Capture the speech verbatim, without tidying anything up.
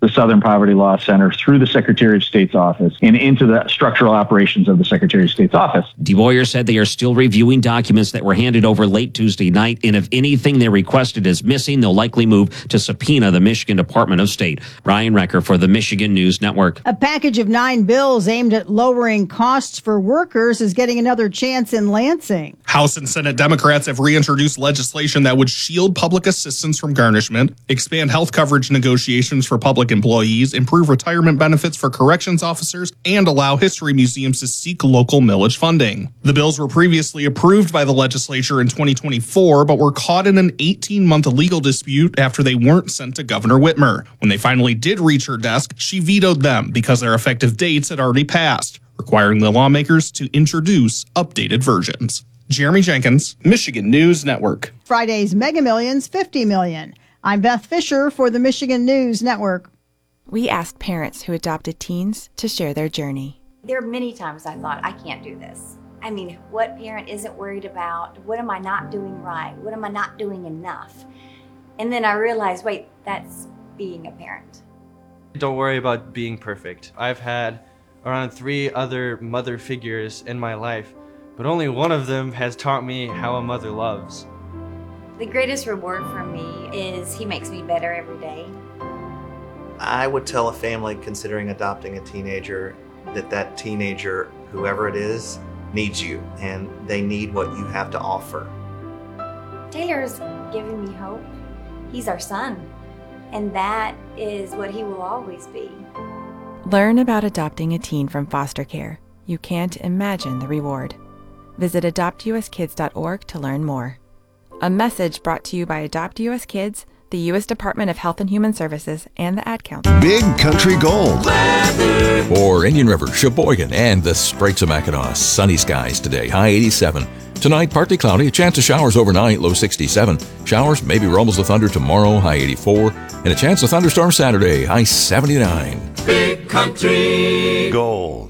the Southern Poverty Law Center through the Secretary of State's office and into the structural operations of the Secretary of State's office. DeBoyer said they are still reviewing documents that were handed over late Tuesday night, and if anything they requested is missing, they'll likely move to subpoena the Michigan Department of State. Ryan Recker for the Michigan News Network. A package of nine bills aimed at lowering costs for workers is getting another chance in Lansing. House and Senate Democrats have reintroduced legislation that would shield public assistance from garnishment, expand health coverage negotiations for public employees, improve retirement benefits for corrections officers, and allow history museums to seek local millage funding. The bills were previously approved by the legislature in twenty twenty-four, but were caught in an eighteen-month legal dispute after they weren't sent to Governor Whitmer. When they finally did reach her desk, she vetoed them because their effective dates had already passed, requiring the lawmakers to introduce updated versions. Jeremy Jenkins, Michigan News Network. Friday's Mega Millions, fifty million. I'm Beth Fisher for the Michigan News Network. We asked parents who adopted teens to share their journey. There are many times I thought, I can't do this. I mean, what parent isn't worried about? What am I not doing right? What am I not doing enough? And then I realized, wait, that's being a parent. Don't worry about being perfect. I've had around three other mother figures in my life, but only one of them has taught me how a mother loves. The greatest reward for me is he makes me better every day. I would tell a family considering adopting a teenager that that teenager, whoever it is, needs you, and they need what you have to offer. Taylor's giving me hope. He's our son, and that is what he will always be. Learn about adopting a teen from foster care. You can't imagine the reward. Visit adopt u s kids dot org to learn more. A message brought to you by Adopt U S Kids, the U S Department of Health and Human Services, and the Ad Council. Big Country Gold. Weather. For Indian River, Sheboygan, and the Straits of Mackinac. Sunny skies today, high eighty-seven. Tonight, partly cloudy, a chance of showers overnight, low sixty-seven. Showers, maybe rumbles of thunder tomorrow, high eighty-four. And a chance of thunderstorms Saturday, high seventy-nine. Big Country Gold.